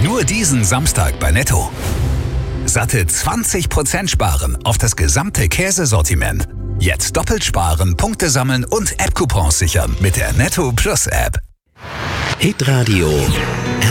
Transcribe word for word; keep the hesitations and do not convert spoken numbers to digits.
Nur diesen Samstag bei Netto. Satte zwanzig Prozent sparen auf das gesamte Käsesortiment. Jetzt doppelt sparen, Punkte sammeln und App-Coupons sichern mit der Netto Plus App. Hitradio